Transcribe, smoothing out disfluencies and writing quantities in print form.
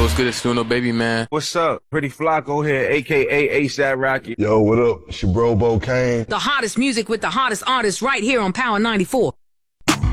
what's good? It's Suno Baby, man. What's up? Pretty Flacco here, a.k.a. ASAP Rocky. Yo, what up? It's your bro, Bo Kane. The hottest music with the hottest artists right here on Power 94.